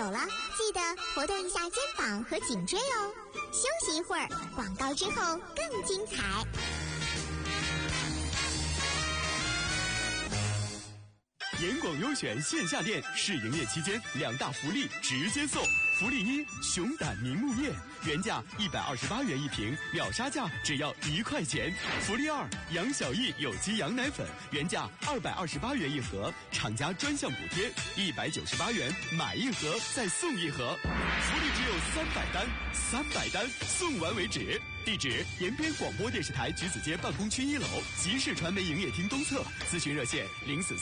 手了，记得活动一下肩膀和颈椎哦。休息一会儿，广告之后更精彩。 严广优选线下店试营业期间2大福利直接送。福利1，熊胆明目面，原价128元一瓶，秒杀价只要1块钱。福利2，杨小艺有机羊奶粉，原价228元一盒，厂家专项补贴198元，买一盒再送一盒。福利只有300单送完为止。地址：延边广播电视台橘子街办公区1楼，集市传媒营业厅东侧。咨询热线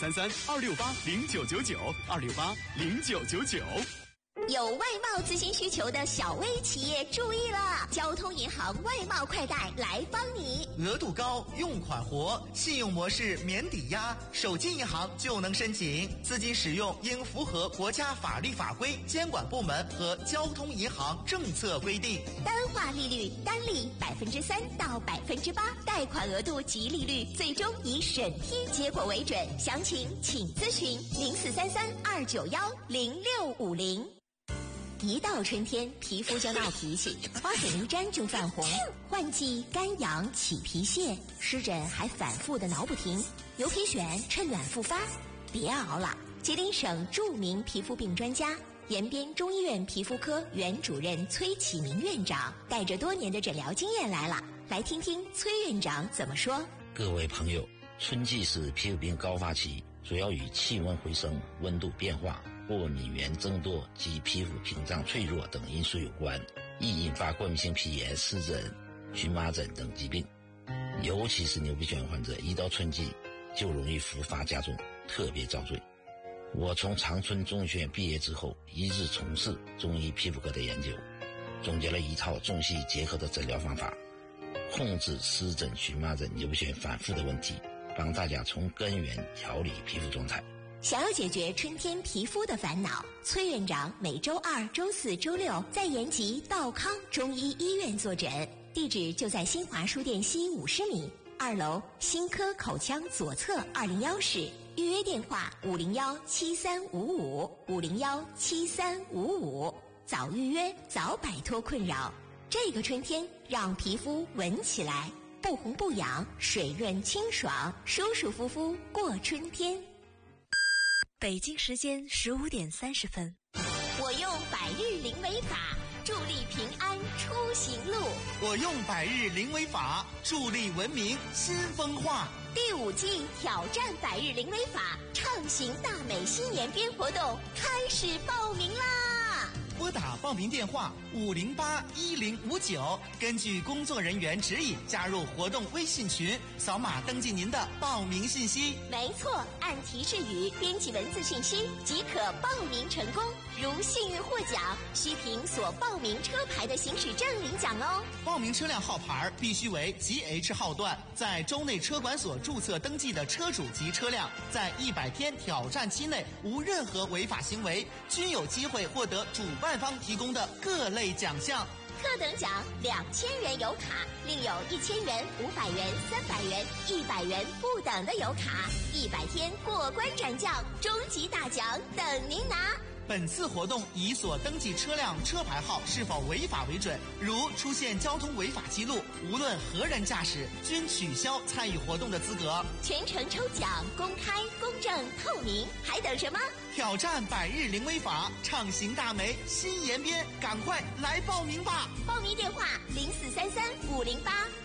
：0433-268-0999，268-0999。 有外贸咨询需求的小微企业注意了，交通银行外贸快贷来帮你。 额度高，用款活，信用模式免抵押，手机银行就能申请。资金使用应符合国家法律法规、监管部门和交通银行政策规定。 单化利率单利3%到8%，贷款额度及利率最终以审批结果为准。详情请咨询0433-291-0650。一到春天，皮肤就闹脾气，花粉一沾就泛红，换季干痒起皮屑，湿疹还反复的挠不停，牛皮癣趁暖复发。别熬了，吉林省著名皮肤病专家、延边中医院皮肤科原主任崔启明院长带着多年的诊疗经验来了，来听听崔院长怎么说。 各位朋友，春季是皮肤病高发期，主要与气温回升、温度变化、过敏原增多及皮肤屏障脆弱等因素有关，易引发过敏性皮炎、湿疹、荨麻疹等疾病。尤其是牛皮癣患者，一到春季就容易复发加重，特别遭罪。我从长春中医学院毕业之后，一直从事中医皮肤科的研究，总结了一套中西医结合的诊疗方法，控制湿疹、荨麻疹、牛皮癣反复的问题，帮大家从根源调理皮肤状态。 想要解决春天皮肤的烦恼，崔院长每周2、周4、周6在延吉道康中医医院坐诊，地址就在新华书店西50米2楼新科口腔左侧201室，预约电话501-7355，501-7355，早预约早摆脱困扰。这个春天让皮肤闻起来不红不痒，水润清爽，舒舒服服过春天。 北京时间15点30分。 我用百日零违法助力平安出行路， 我用百日零违法助力文明新风化。 第5季挑战百日零违法畅行大美新延边活动开始报名啦！ 拨打报名电话508-1059，根据工作人员指引加入活动微信群，扫码登记您的报名信息。 没错，按提示语编辑文字信息即可报名成功。如幸运获奖，需凭所报名车牌的行驶证领奖哦。 报名车辆号牌必须为 GH 号段，在州内车管所注册登记的车主及车辆，在100天挑战期内无任何违法行为，均有机会获得主办方提供的各类奖项。 特等奖2000元油卡，另有1000元、500元、300元、100元不等的油卡，100天过关斩将，终极大奖等您拿。 本次活动以所登记车辆车牌号是否违法为准，如出现交通违法记录，无论何人驾驶，均取消参与活动的资格。 全程抽奖公开、公正、透明，还等什么？ 挑战百日零违法，畅行大美新延边，赶快来报名吧！ 报名电话